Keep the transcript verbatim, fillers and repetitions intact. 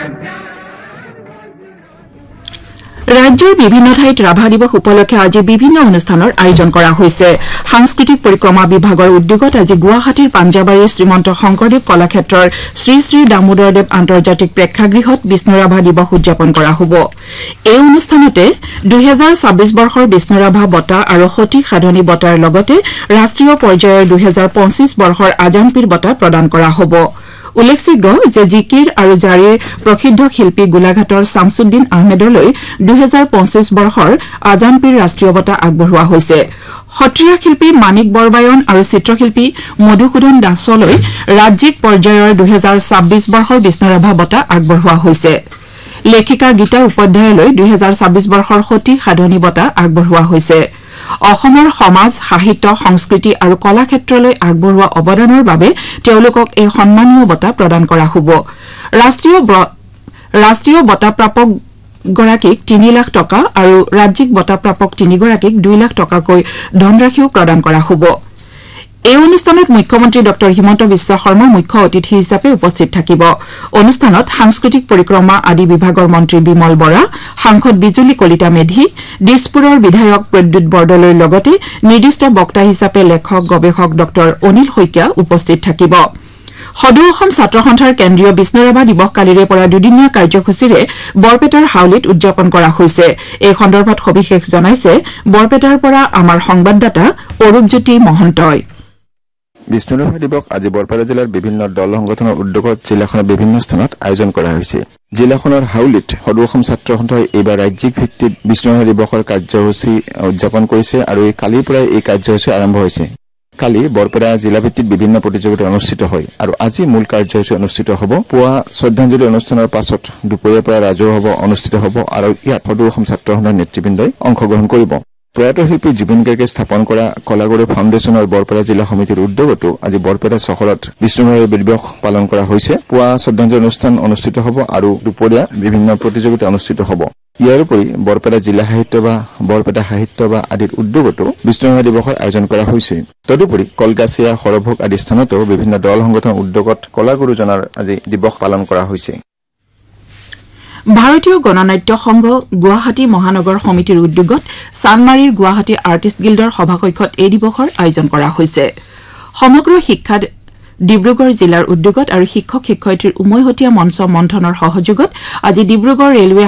ৰাজ্যৰ বিভিন্ন ঠাইত ৰাভা দিৱস উপলক্ষে আজি বিভিন্ন অনুষ্ঠানৰ আয়োজন কৰা হৈছে সাংস্কৃতিক পৰিক্ৰমা বিভাগৰ উদ্যোগত আজি গুৱাহাটীৰ পাঞ্জাবাৰীৰ শ্ৰীমন্ত শংকৰদেৱ কলাক্ষেত্ৰৰ শ্ৰী শ্ৰী দামোদৰদেৱ আন্তৰ্জাতিক প্ৰেক্ষাগৃহত বিষ্ণু ৰাভা দিৱস উদযাপন কৰা হ'ব এই অনুষ্ঠানতে দুই হাজাৰ ছাব্বিছ বৰ্ষৰ বিষ্ণু ৰাভা বঁটা আৰু সতী সাধনী বঁটাৰ লগতে ৰাষ্ট্ৰীয় পৰ্যায়ৰ দুই হাজাৰ পঁচিছ বৰ্ষৰ আজানপীৰ বঁটা প্ৰদান কৰা হ'ব উল্লেখযোগ্য যে জিকিৰ আৰু জাৰিৰ প্ৰসিদ্ধ শিল্পী গোলাঘাটৰ শামছুদ্দিন আহমেদলৈ দুই হাজাৰ পঁচিছ বৰ্ষৰ আজানপীৰ ৰাষ্ট্ৰীয় বঁটা আগবঢ়োৱা হৈছে সত্ৰীয়া শিল্পী মানিক বৰবায়ন আৰু চিত্ৰশিল্পী মধুসূদন দাসলৈ ৰাজ্যিক পৰ্যায়ৰ দুই হাজাৰ ছাব্বিছ বৰ্ষৰ বিষ্ণু ৰাভা বঁটা আগবঢ়োৱা হৈছে লেখিকা গীতা উপাধ্যায়লৈ দুই হাজাৰ ছাব্বিছ বৰ্ষৰ সতী সাধনী বঁটা আগবঢ়োৱা হৈছে অসমৰ সমাজ সাহিত্য সংস্কৃতি আৰু কলা ক্ষেত্ৰলৈ আগবঢ়োৱা অৱদানৰ বাবে তেওঁলোকক এই সন্মানীয় বঁটা প্ৰদান কৰা হ'ব ৰাষ্ট্ৰীয় ৰাষ্ট্ৰীয় বঁটা প্ৰাপক গৰাকীক তিনি লাখ টকা আৰু ৰাজ্যিক বঁটা প্ৰাপক তিনিগৰাকীক দুই লাখ টকাকৈ ধনৰাশিও প্ৰদান কৰা হ'ব এই অনুষ্ঠানত মুখ্যমন্ত্ৰী ডক্টৰ হিমন্ত বিশ্ব শৰ্মা মুখ্য অতিথি হিচাপে উপস্থিত থাকিব অনুষ্ঠানত সাংস্কৃতিক পৰিক্ৰমা আদি বিভাগৰ মন্ত্ৰী বিমল বৰা সাংসদ বিজুলী কলিতা মেধি দিছপুৰৰ বিধায়ক প্ৰদ্যুৎ বৰদলৈৰ লগতে নিৰ্দিষ্ট বক্তা হিচাপে লেখক গৱেষক ডক্টৰ অনিল শইকীয়া উপস্থিত থাকিব সদৌ অসম ছাত্ৰ সন্থাৰ কেন্দ্ৰীয় বিষ্ণু ৰাভা দিৱস কালিৰে পৰা দুদিনীয়া কাৰ্যসূচীৰে বৰপেটাৰ হাউলিত উদযাপন কৰা হৈছে এই সন্দৰ্ভত সবিশেষ জনাইছে বৰপেটাৰ পৰা আমাৰ সংবাদদাতা অৰূপজ্যোতি মহন্তই বিষ্ণু ৰাভা দিৱস আজি বৰপেটা জিলাৰ বিভিন্ন দল সংগঠনৰ উদ্যোগত জিলাখনৰ বিভিন্ন স্থানত আয়োজন কৰা হৈছে জিলাখনৰ হাউলিত সদৌ অসম ছাত্ৰ সন্থাই এইবাৰ ৰাজ্যিক ভিত্তিত বিষ্ণু ৰাভা দিৱসৰ কাৰ্যসূচী উদযাপন কৰিছে আৰু এই কালিৰ পৰাই এই কাৰ্যসূচী আৰম্ভ হৈছে কালি বৰপেটা জিলা ভিত্তিত বিভিন্ন প্ৰতিযোগিতা অনুষ্ঠিত হয় আৰু আজি মূল কাৰ্যসূচী অনুষ্ঠিত হ'ব পুৱা শ্ৰদ্ধাঞ্জলি অনুষ্ঠানৰ পাছত দুপৰীয়াৰ পৰা ৰাজহুৱা সভা অনুষ্ঠিত হ'ব আৰু ইয়াত সদৌ অসম ছাত্ৰ সন্থাৰ নেতৃবৃন্দই অংশগ্ৰহণ কৰিব প্ৰয়াত শিল্পী জুবিন গাৰ্গে স্থাপন কৰা কলাগুৰু ফাউণ্ডেশ্যনৰ বৰপেটা জিলা সমিতিৰ উদ্যোগতো আজি বৰপেটা চহৰত বিষ্ণু ৰাভা দিৱস পালন কৰা হৈছে পুৱা শ্ৰদ্ধাঞ্জলি অনুষ্ঠান অনুষ্ঠিত হ'ব আৰু দুপৰীয়া বিভিন্ন প্ৰতিযোগিতা অনুষ্ঠিত হ'ব ইয়াৰ উপৰি বৰপেটা জিলা সাহিত্য বা বৰপেটা সাহিত্য বা আদিৰ উদ্যোগতো বিষ্ণু ৰাভা দিৱসৰ আয়োজন কৰা হৈছে তদুপৰি কলগাছিয়া সৰভোগ আদি স্থানতো বিভিন্ন দল সংগঠন উদ্যোগত কলাগুৰুজনাৰ আজি দিৱস পালন কৰা হৈছে ভাৰতীয় গণনাট্য সংঘ গুৱাহাটী মহানগৰ সমিতিৰ উদ্যোগত চানমাৰীৰ গুৱাহাটী আৰ্টিষ্ট গিল্ডৰ সভাকক্ষত এই দিৱসৰ আয়োজন কৰা হৈছে সমগ্ৰ শিক্ষা ডিব্ৰুগড় জিলাৰ উদ্যোগত আৰু শিক্ষক শিক্ষয়িত্ৰীৰ উমৈহতীয়া মঞ্চ মন্থনৰ সহযোগত আজি ডিব্ৰুগড় ৰেলৱে